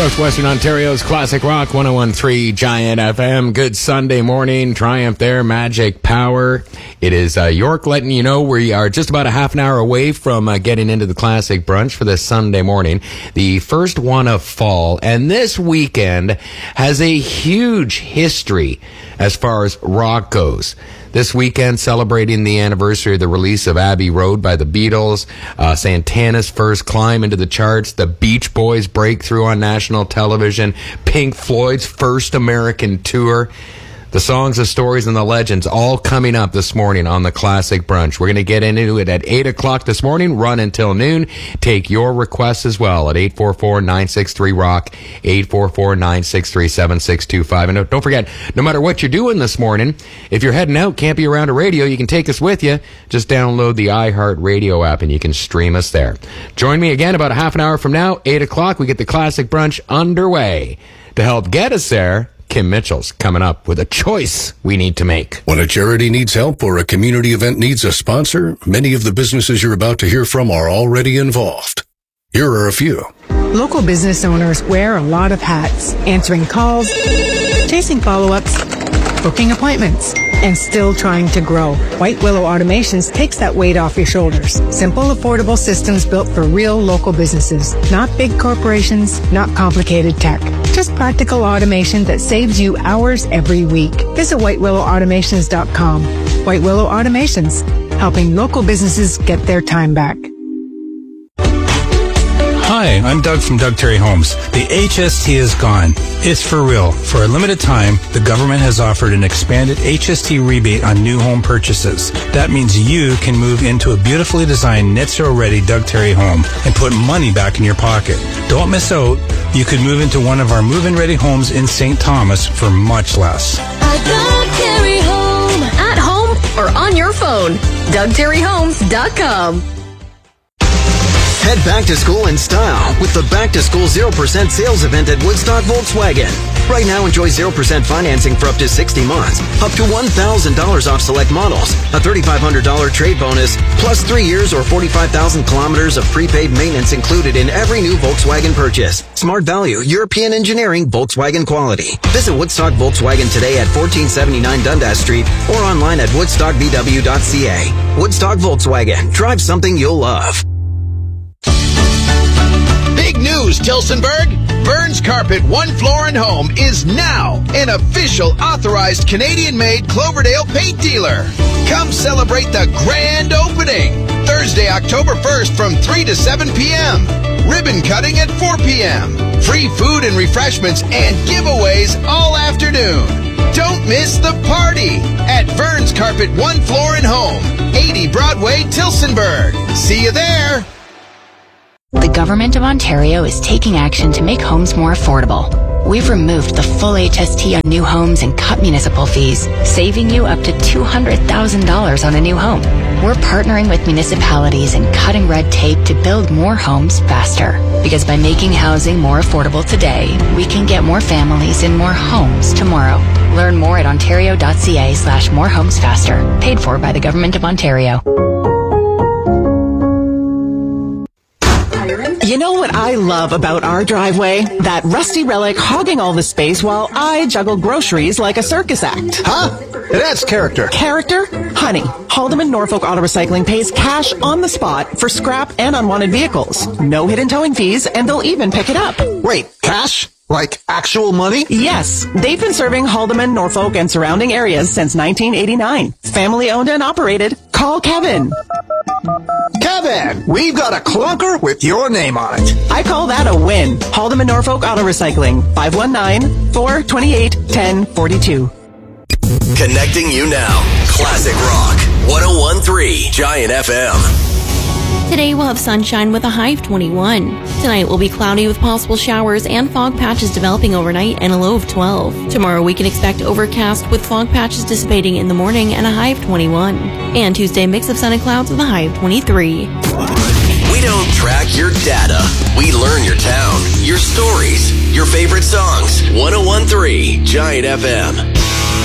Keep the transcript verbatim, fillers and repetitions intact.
Coast, Western Ontario's Classic Rock, one oh one point three Giant F M. Good Sunday morning. Triumph there, Magic Power. It is uh, York letting you know we are just about a half an hour away from uh, getting into the Classic Brunch for this Sunday morning. The first one of fall. And this weekend has a huge history as far as rock goes. This weekend, celebrating the anniversary of the release of Abbey Road by the Beatles, uh, Santana's first climb into the charts, the Beach Boys' breakthrough on national television, Pink Floyd's first American tour. The songs, the stories, and the legends all coming up this morning on the Classic Brunch. We're going to get into it at eight o'clock this morning, run until noon. Take your requests as well at eight four four, nine six three, rock, eight four four, nine six three, seven six two five. And don't forget, no matter what you're doing this morning, if you're heading out, can't be around a radio, you can take us with you. Just download the iHeartRadio app and you can stream us there. Join me again about a half an hour from now, eight o'clock. We get the Classic Brunch underway. To help get us there, Kim Mitchell's coming up with a choice we need to make. When a charity needs help or a community event needs a sponsor, many of the businesses you're about to hear from are already involved. Here are a few. Local business owners wear a lot of hats, answering calls, chasing follow-ups, booking appointments, and still trying to grow. White Willow Automations takes that weight off your shoulders. Simple, affordable systems built for real local businesses. Not big corporations, not complicated tech. Just practical automation that saves you hours every week. Visit white willow automations dot com. White Willow Automations, helping local businesses get their time back. Hi, I'm Doug from Doug Terry Homes. The H S T is gone. It's for real. For a limited time, the government has offered an expanded H S T rebate on new home purchases. That means you can move into a beautifully designed net zero ready Doug Terry home and put money back in your pocket. Don't miss out. You could move into one of our move-in ready homes in Saint Thomas for much less. A Doug Terry home. At home or on your phone. Doug Terry Homes dot com. Head back to school in style with the Back to School zero percent sales event at Woodstock Volkswagen. Right now, enjoy zero percent financing for up to sixty months, up to one thousand dollars off select models, a three thousand five hundred dollars trade bonus, plus three years or forty-five thousand kilometers of prepaid maintenance included in every new Volkswagen purchase. Smart value, European engineering, Volkswagen quality. Visit Woodstock Volkswagen today at fourteen seventy-nine Dundas Street or online at woodstock v w dot c a. Woodstock Volkswagen. Drive something you'll love. Big news, Tilsonburg! Burns Carpet One Floor and Home is now an official authorized Canadian-made Cloverdale paint dealer. Come celebrate the grand opening. Thursday, October first from three to seven p.m. Ribbon cutting at four p.m. Free food and refreshments and giveaways all afternoon. Don't miss the party at Burns Carpet One Floor and Home, eighty Broadway, Tilsonburg. See you there. The Government of Ontario is taking action to make homes more affordable. We've removed the full H S T on new homes and cut municipal fees, saving you up to two hundred thousand dollars on a new home. We're partnering with municipalities and cutting red tape to build more homes faster. Because by making housing more affordable today, we can get more families in more homes tomorrow. Learn more at ontario dot c a slash more homes faster. Paid for by the Government of Ontario. You know what I love about our driveway? That rusty relic hogging all the space while I juggle groceries like a circus act. Huh? That's character. Character? Honey, Haldeman Norfolk Auto Recycling pays cash on the spot for scrap and unwanted vehicles. No hidden towing fees, and they'll even pick it up. Wait, cash? Like actual money? Yes. They've been serving Haldeman, Norfolk, and surrounding areas since nineteen eighty-nine. Family owned and operated. Call Kevin. Kevin, we've got a clunker with your name on it. I call that a win. Haldeman Norfolk Auto Recycling, five one nine, four two eight, one zero four two. Connecting you now. Classic Rock, one oh one point three Giant F M. Today we'll have sunshine with a high of twenty-one. Tonight will be cloudy with possible showers and fog patches developing overnight and a low of twelve. Tomorrow we can expect overcast with fog patches dissipating in the morning and a high of twenty-one. And Tuesday, mix of sun and clouds with a high of twenty-three. We don't track your data. We learn your town, your stories, your favorite songs. one oh one point three Giant F M.